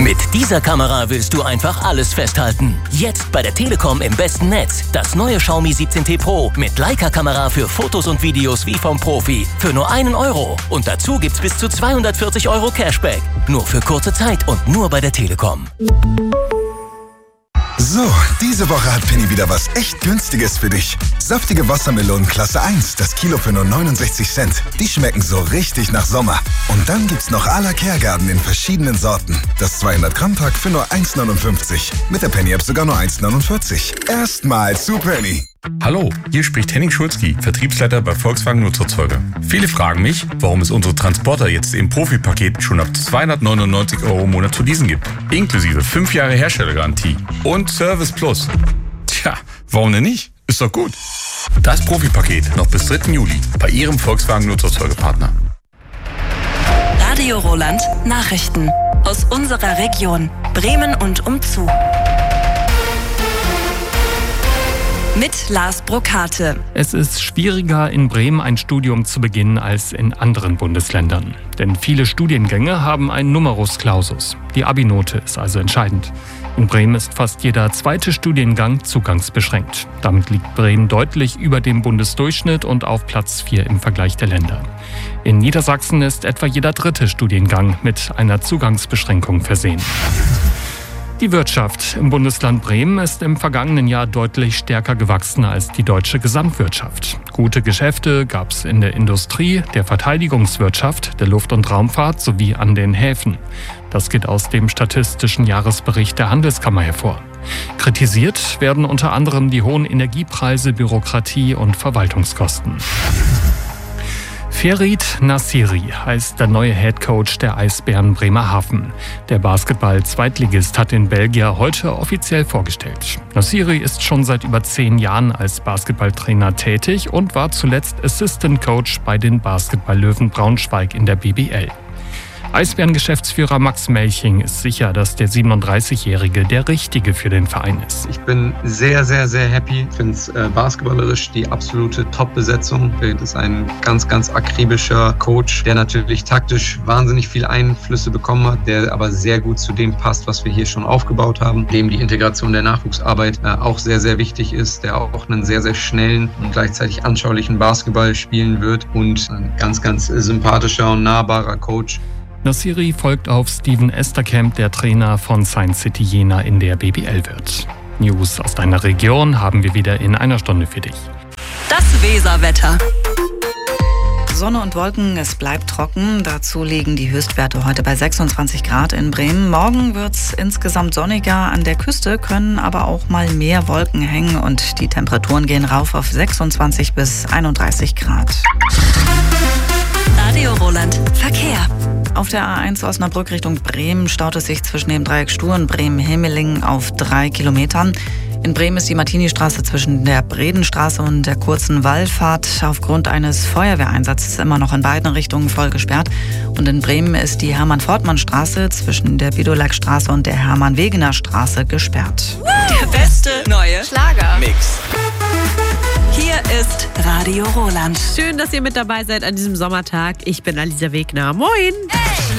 Mit dieser Kamera willst du einfach alles festhalten. Jetzt bei der Telekom im besten Netz. Das neue Xiaomi 17T Pro mit Leica-Kamera für Fotos und Videos wie vom Profi. Für nur 1 Euro. Und dazu gibt's bis zu 240 Euro Cashback. Nur für kurze Zeit und nur bei der Telekom. So, diese Woche hat Penny wieder was echt Günstiges für dich. Saftige Wassermelonen Klasse 1, das Kilo für nur 69 Cent. Die schmecken so richtig nach Sommer. Und dann gibt's noch à la Kergarten in verschiedenen Sorten. Das 200-Gramm-Pack für nur 1,59. Mit der Penny-App sogar nur 1,49. Erstmal zu Penny. Hallo, hier spricht Henning Schulzki, Vertriebsleiter bei Volkswagen Nutzerzeuger. Viele fragen mich, warum es unsere Transporter jetzt im Profi-Paket schon ab 299 Euro im Monat zu leasen gibt. Inklusive 5 Jahre Herstellergarantie und Service Plus. Tja, warum denn nicht? Ist doch gut. Das Profi-Paket noch bis 3. Juli bei Ihrem Volkswagen Nutzerzeugerpartner. Radio Roland Nachrichten aus unserer Region, Bremen und umzu. Mit Lars Brokate. Es ist schwieriger, in Bremen ein Studium zu beginnen als in anderen Bundesländern. Denn viele Studiengänge haben einen Numerus Clausus. Die Abi-Note ist also entscheidend. In Bremen ist fast jeder zweite Studiengang zugangsbeschränkt. Damit liegt Bremen deutlich über dem Bundesdurchschnitt und auf Platz 4 im Vergleich der Länder. In Niedersachsen ist etwa jeder dritte Studiengang mit einer Zugangsbeschränkung versehen. Die Wirtschaft im Bundesland Bremen ist im vergangenen Jahr deutlich stärker gewachsen als die deutsche Gesamtwirtschaft. Gute Geschäfte gab es in der Industrie, der Verteidigungswirtschaft, der Luft- und Raumfahrt sowie an den Häfen. Das geht aus dem statistischen Jahresbericht der Handelskammer hervor. Kritisiert werden unter anderem die hohen Energiepreise, Bürokratie und Verwaltungskosten. Ferit Nassiri heißt der neue Headcoach der Eisbären Bremerhaven. Der Basketball-Zweitligist hat den Belgier heute offiziell vorgestellt. Nassiri ist schon seit über 10 Jahren als Basketballtrainer tätig und war zuletzt Assistant Coach bei den Basketball-Löwen Braunschweig in der BBL. Eisbären-Geschäftsführer Max Melching ist sicher, dass der 37-Jährige der Richtige für den Verein ist. Ich bin sehr, sehr, sehr happy. Ich finde es basketballerisch die absolute Top-Besetzung. Das ist ein ganz, ganz akribischer Coach, der natürlich taktisch wahnsinnig viele Einflüsse bekommen hat, der aber sehr gut zu dem passt, was wir hier schon aufgebaut haben, dem die Integration der Nachwuchsarbeit auch sehr, sehr wichtig ist, der auch einen sehr, sehr schnellen und gleichzeitig anschaulichen Basketball spielen wird und ein ganz, ganz sympathischer und nahbarer Coach. Nassiri folgt auf Steven Esterkamp, der Trainer von Science City Jena in der BBL wird. News aus deiner Region haben wir wieder in einer Stunde für dich. Das Weserwetter. Sonne und Wolken, es bleibt trocken. Dazu liegen die Höchstwerte heute bei 26 Grad in Bremen. Morgen wird es insgesamt sonniger. An der Küste können aber auch mal mehr Wolken hängen und die Temperaturen gehen rauf auf 26 bis 31 Grad. Radio Roland Verkehr. Auf der A1 Osnabrück Richtung Bremen staut es sich zwischen dem Dreieck Stur und Bremen-Himmelingen auf 3 Kilometern. In Bremen ist die Martini-Straße zwischen der Bredenstraße und der kurzen Wallfahrt aufgrund eines Feuerwehreinsatzes immer noch in beiden Richtungen voll gesperrt. Und in Bremen ist die Hermann-Fortmann-Straße zwischen der Bidolak-Straße und der Hermann-Wegener-Straße gesperrt. Der beste neue Schlager-Mix. Hier ist Radio Roland. Schön, dass ihr mit dabei seid an diesem Sommertag. Ich bin Alisa Wegner. Moin! Hey!